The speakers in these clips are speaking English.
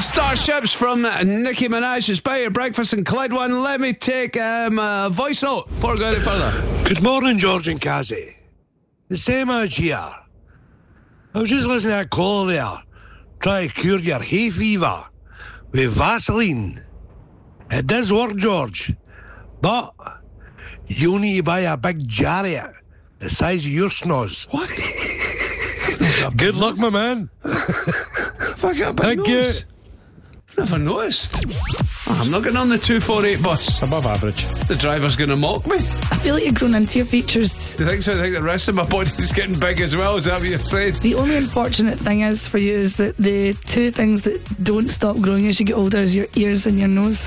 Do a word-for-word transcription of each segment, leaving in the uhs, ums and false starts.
Starships from Nicki Minaj's Buy Your Breakfast in Clyde one. Let me take um, a voice note before we go any further. Good morning, George and Cassie. The same as here. I was just listening to that caller there. Try to cure your hay fever with Vaseline. It does work, George. But you'll need to buy a big chariot the size of your schnoz. What? Good luck, my man. Have I got a big Thank nose? you. Never noticed. Oh, I'm not getting on the two forty-eight bus. Above average. The driver's going to mock me. I feel like you've grown into your features. Do you think so? I think the rest of my body's getting big as well. Is that what you're saying? The only unfortunate thing is for you is that the two things that don't stop growing as you get older is your ears and your nose.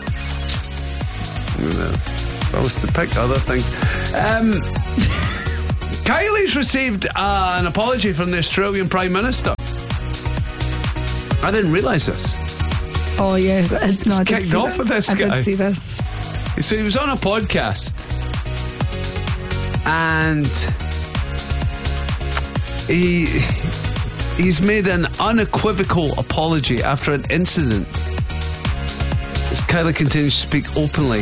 If I was to pick other things. Um, Kylie's received uh, an apology from the Australian Prime Minister. I didn't realise this. Oh yes, I, no, I did kicked see off this. with this I guy. did see this. So he was on a podcast and he he's made an unequivocal apology after an incident. As Kylie continues to speak openly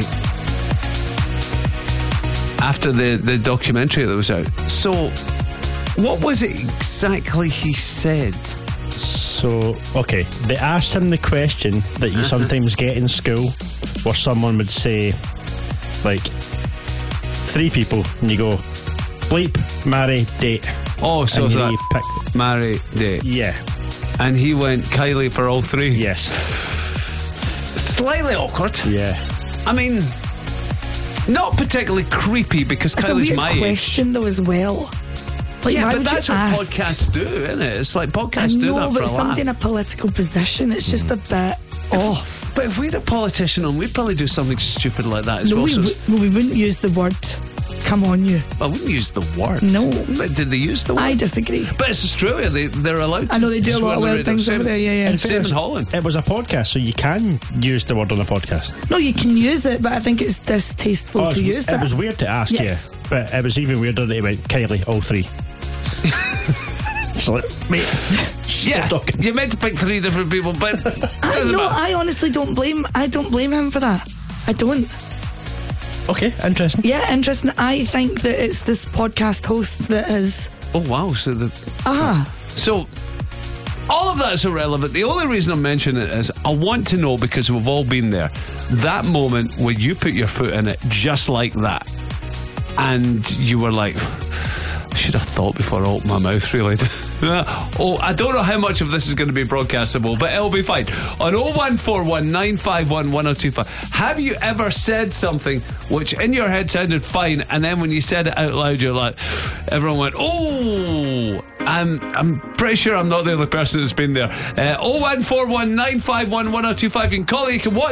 after the, the documentary that was out. So what was it exactly he said? So, okay, they asked him the question that you sometimes get in school where someone would say, like, three people, and you go, bleep, marry, date. Oh, so and is you that need to pick. marry, date? Yeah. And he went Kylie for all three? Yes. Slightly awkward. Yeah. I mean, not particularly creepy because It's Kylie's a weird my age. question though as well. Like, Yeah, why but would that's you what ask? podcasts do, isn't it? It's like I podcasts do know, that for but a somebody in laugh. a political position, it's just a bit off. But if we had a politician on, we'd probably do something stupid like that as No, well. we, So w- it's- well, we wouldn't use the word "come on you." I wouldn't use the word. No. But did they use the word? I disagree. But it's Australia. They, they're allowed to. I know they do a swear lot of on the weird radio. things Same- over there, yeah, yeah. and Same in Holland. It was a podcast, so you can use the word on a podcast. No, you can use it, but I think it's distasteful Oh, to it's- use it that. was weird to ask, Yes. yeah. But it was even weirder that he went, Kylie, all three. It's like, mate, Yeah, stop talking. you're meant to pick three different people, but it I, doesn't no, matter. I honestly don't blame. I don't blame him for that. I don't. Okay, interesting. Yeah, interesting. I think that it's this podcast host that has. Oh wow! So the Ah, so all of that's irrelevant. The only reason I'm mentioning it is I want to know, because we've all been there, that moment when you put your foot in it just like that, and you were like, I should have thought before I opened my mouth, really. Oh, I don't know how much of this is going to be broadcastable, but it'll be fine. On oh one four one, nine five one, one oh two five, have you ever said something which in your head sounded fine, and then when you said it out loud, you're like, everyone went, oh, I'm, I'm pretty sure I'm not the only person that's been there. Uh, oh one four one, nine five one, one oh two five. You can call it, you can watch